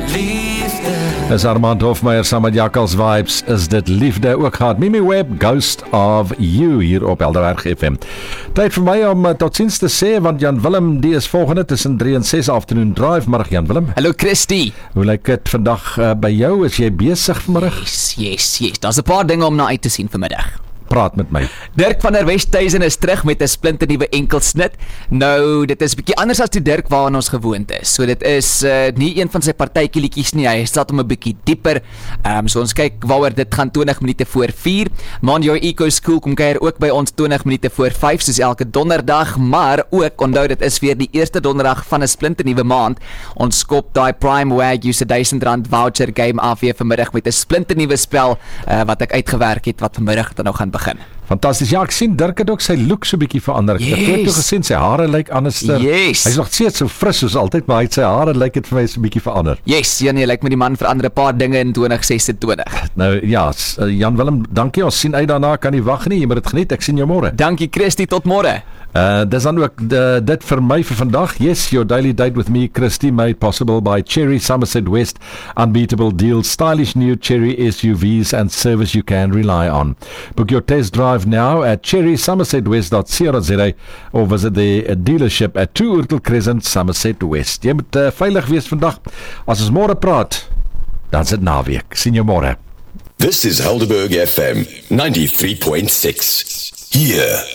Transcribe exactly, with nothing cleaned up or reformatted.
As Armand Hofmeyer saam met Jakkals Vibes, is dit liefde ook gehad. Mimi Webb, Ghost of You, hier op Helderberg F M. Tyd vir my om uh, tot ziens te sê, want Jan Willem, die is volgende tussen drie en ses afternoon drive. Middag Jan Willem. Hallo Christy. Hoe lyk dit vandag uh, by jou? Is jy besig vanmiddag? Yes, yes, yes. Daar's 'n paar dinge om na uit te sien vanmiddag. Praat met my. Dirk van der Westhuizen is terug met 'n splinternuwe enkelsnit. Nou, dit is bietjie anders as die Dirk waaraan ons gewoond is. So dit is uh, nie een van sy partytjie liedjies nie. Hy staat om 'n bietjie dieper. Ehm um, so ons kyk waaroor dit gaan twintig minute voor vier. Manjoy Eco School kom kuier ook by ons twintig minute voor vyf soos elke donderdag, maar ook onthou dit is weer die eerste donderdag van 'n splinternuwe maand. Ons skop daai Prime Wagyu se duisend rand voucher game af weer vanmiddag met 'n splinternuwe spel uh, wat ek uitgewerk het wat vanmiddag dan nou gaan begin. Fantasties. Ja, ek sien Dirk het ook sy look so bietjie verander. Yes. Ek het toe gesien sy hare lyk anderster. Yes. Hy's nog steeds so fris soos altyd, maar hy het sy hare lyk dit vir my so 'n bietjie verander. Yes, Jan, jy lyk met die man verander 'n paar dinge in twintig sesentwintig. Nou ja, Jan Willem, dankie. Ons sien uit daarna, kan nie wag nie. Jy moet dit geniet. Ek sien jou môre. Dankie Christy, tot môre. Uh, dis dan ook uh, dit vir my vir vandag. Yes, your daily date with me, Christy, made possible by Cherry Somerset West. Unbeatable deals, stylish new Cherry S U Vs and service you can rely on. Book your test drive now at cherry somerset west dot co dot za or visit the dealership at two Oortel Crescent, Somerset West. Jy moet uh, veilig wees vandag. As ons môre praat, dan's dit naweek. Sien jou môre. This is Helderberg F M ninety-three point six. Here